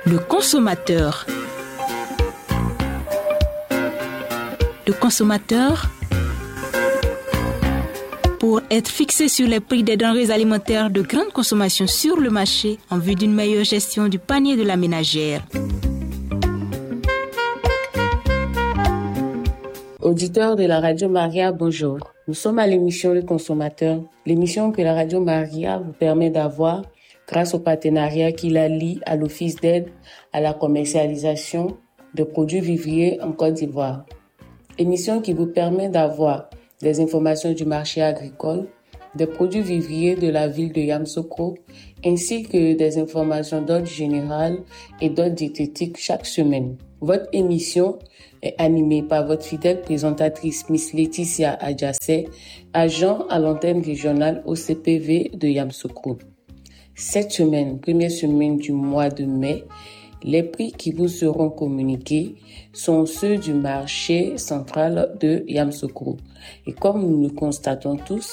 Le consommateur. Le consommateur, pour être fixé sur les prix des denrées alimentaires de grande consommation sur le marché en vue d'une meilleure gestion du panier de la ménagère. Auditeurs de la Radio Maria, bonjour. Nous sommes à l'émission Le Consommateur, l'émission que la Radio Maria vous permet d'avoir grâce au partenariat qui la lie à l'Office d'aide à la commercialisation de produits vivriers en Côte d'Ivoire. Émission qui vous permet d'avoir des informations du marché agricole, des produits vivriers de la ville de Yamoussoukro, ainsi que des informations d'ordre général et d'ordre diététique chaque semaine. Votre émission est animée par votre fidèle présentatrice Miss Laetitia Adjassé, agent à l'antenne régionale OCPV de Yamoussoukro. Cette semaine, première semaine du mois de mai, les prix qui vous seront communiqués sont ceux du marché central de Yamoussoukro. Et comme nous le constatons tous,